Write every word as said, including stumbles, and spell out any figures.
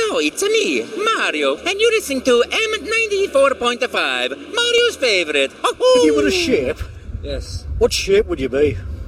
Hello, it's me, Mario, and you're listening to M ninety-four point five, Mario's favorite. If you were a ship, Yes. what shape would you be?